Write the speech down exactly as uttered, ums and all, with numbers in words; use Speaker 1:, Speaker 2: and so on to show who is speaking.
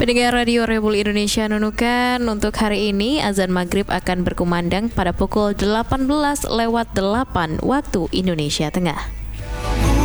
Speaker 1: Pendengar Radio Rebel Indonesia Nunukan, untuk hari ini azan maghrib akan berkumandang pada pukul delapan belas lewat delapan waktu Indonesia Tengah.